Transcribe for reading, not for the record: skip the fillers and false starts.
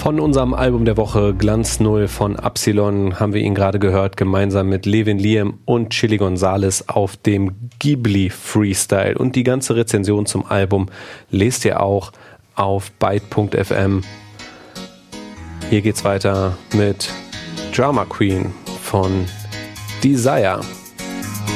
Von unserem Album der Woche Glanz Null von Absilon haben wir ihn gerade gehört, gemeinsam mit Levin Liam und Chili Gonzales auf dem Ghibli Freestyle. Und die ganze Rezension zum Album lest ihr auch auf byte.fm. Hier geht's weiter mit Drama Queen von Desire.